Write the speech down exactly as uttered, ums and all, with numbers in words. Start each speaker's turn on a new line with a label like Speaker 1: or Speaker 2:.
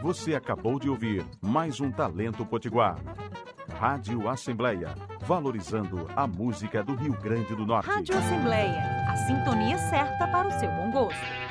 Speaker 1: Você acabou de ouvir mais um Talento Potiguar. Rádio Assembleia, valorizando a música do Rio Grande do Norte.
Speaker 2: Rádio Assembleia, a sintonia certa para o seu bom gosto.